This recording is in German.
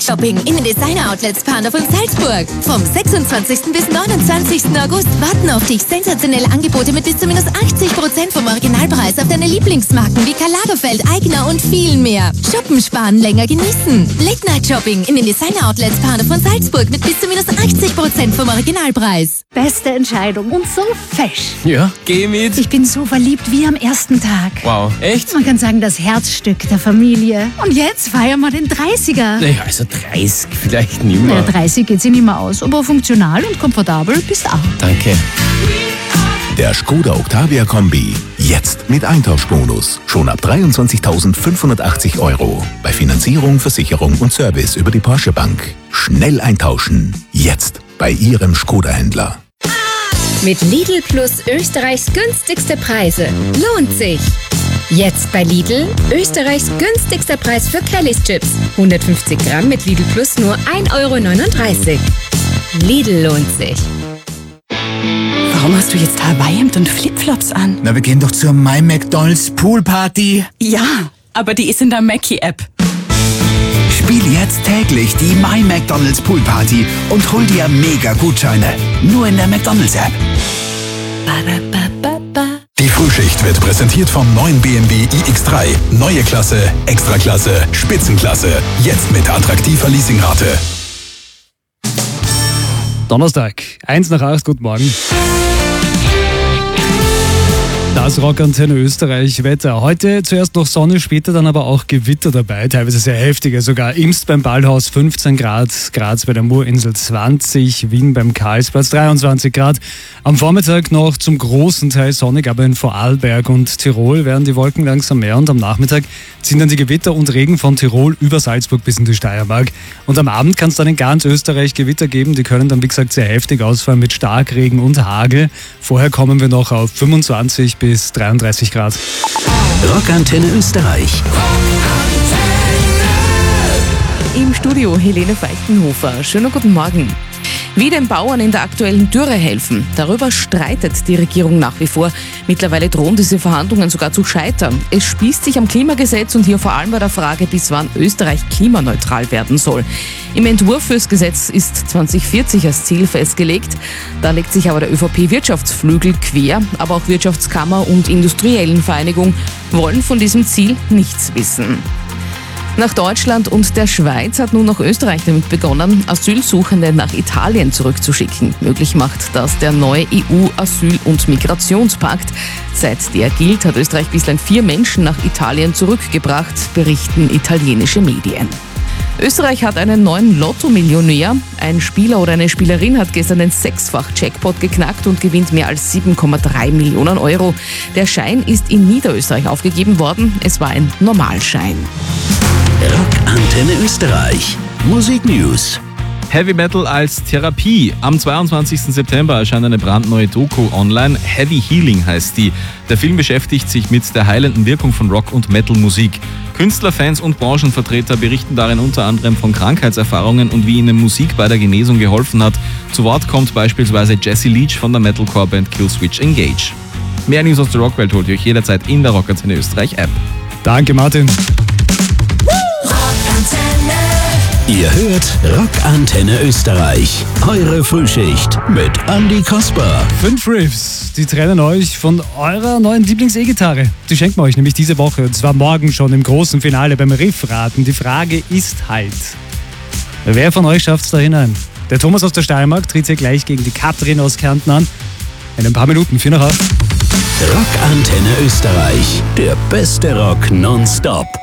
Late-Night-Shopping in den Designer-Outlets Pandorf und Salzburg. Vom 26. bis 29. August warten auf dich sensationelle Angebote mit bis zu minus 80% vom Originalpreis auf deine Lieblingsmarken wie Karl Lagerfeld, Aigner und viel mehr. Shoppen, sparen, länger genießen. Late-Night-Shopping in den Designer-Outlets Pandorf und Salzburg mit bis zu minus 80% vom Originalpreis. Beste Entscheidung und so fesch. Ja, geh mit. Ich bin so verliebt wie am ersten Tag. Wow, echt? Man kann sagen, das Herzstück der Familie. Und jetzt feiern wir den 30er. Naja, also 30 vielleicht nicht mehr. Ja, 30 geht sich nicht mehr aus, aber funktional und komfortabel bist auch. Danke. Der Skoda Octavia Kombi. Jetzt mit Eintauschbonus. Schon ab 23.580 €. Bei Finanzierung, Versicherung und Service über die Porsche Bank. Schnell eintauschen. Jetzt bei Ihrem Skoda-Händler. Mit Lidl Plus Österreichs günstigste Preise. Lohnt sich! Jetzt bei Lidl Österreichs günstigster Preis für Kellys Chips. 150 Gramm mit Lidl Plus nur 1,39 €. Lidl lohnt sich. Warum hast du jetzt Hawaii-Hemd und Flipflops an? Na, wir gehen doch zur My McDonald's Poolparty. Ja, aber die ist in der Mackie-App. Spiel jetzt täglich die My McDonald's Poolparty und hol dir Mega-Gutscheine. Nur in der McDonald's-App. Die Frühschicht wird präsentiert vom neuen BMW iX3. Neue Klasse, Extraklasse, Spitzenklasse. Jetzt mit attraktiver Leasingrate. Donnerstag, 1:08, guten Morgen. Das Rockantenne Österreich Wetter. Heute zuerst noch Sonne, später dann aber auch Gewitter dabei, teilweise sehr heftige sogar. Imst beim Ballhaus 15 Grad, Graz bei der Murinsel 20, Wien beim Karlsplatz 23 Grad. Am Vormittag noch zum großen Teil sonnig, aber in Vorarlberg und Tirol werden die Wolken langsam mehr und am Nachmittag ziehen dann die Gewitter und Regen von Tirol über Salzburg bis in die Steiermark. Und am Abend kann es dann in ganz Österreich Gewitter geben, die können dann wie gesagt sehr heftig ausfallen mit Starkregen und Hagel. Vorher kommen wir noch auf 25 bis 33 Grad. Rockantenne Österreich. Im Studio Helene Feichtenhofer. Schönen guten Morgen. Wie den Bauern in der aktuellen Dürre helfen, darüber streitet die Regierung nach wie vor. Mittlerweile drohen diese Verhandlungen sogar zu scheitern. Es spießt sich am Klimagesetz und hier vor allem bei der Frage, bis wann Österreich klimaneutral werden soll. Im Entwurf fürs Gesetz ist 2040 als Ziel festgelegt. Da legt sich aber der ÖVP-Wirtschaftsflügel quer, aber auch Wirtschaftskammer und Industriellenvereinigung wollen von diesem Ziel nichts wissen. Nach Deutschland und der Schweiz hat nun auch Österreich damit begonnen, Asylsuchende nach Italien zurückzuschicken. Möglich macht das der neue EU-Asyl- und Migrationspakt. Seit der gilt, hat Österreich bislang 4 Menschen nach Italien zurückgebracht, berichten italienische Medien. Österreich hat einen neuen Lotto-Millionär. Ein Spieler oder eine Spielerin hat gestern den 6-fach-Jackpot geknackt und gewinnt mehr als 7,3 Millionen €. Der Schein ist in Niederösterreich aufgegeben worden. Es war ein Normalschein. Rockantenne Österreich. Musik News. Heavy Metal als Therapie. Am 22. September erscheint eine brandneue Doku online. Heavy Healing heißt die. Der Film beschäftigt sich mit der heilenden Wirkung von Rock- und Metal-Musik. Künstler, Fans und Branchenvertreter berichten darin unter anderem von Krankheitserfahrungen und wie ihnen Musik bei der Genesung geholfen hat. Zu Wort kommt beispielsweise Jesse Leach von der Metalcore-Band Killswitch Engage. Mehr News aus der Rockwelt holt ihr euch jederzeit in der Rockantenne Österreich App. Danke, Martin. Ihr hört Rockantenne Österreich. Eure Frühschicht mit Andi Kasper. 5 Riffs, die trennen euch von eurer neuen Lieblings-E-Gitarre. Die schenken wir euch nämlich diese Woche und zwar morgen schon im großen Finale beim Riffraten. Die Frage ist halt, wer von euch schafft es da hinein? Der Thomas aus der Steiermark tritt hier gleich gegen die Katrin aus Kärnten an. In ein paar Minuten, 4 nach 8. Rockantenne Österreich. Der beste Rock nonstop.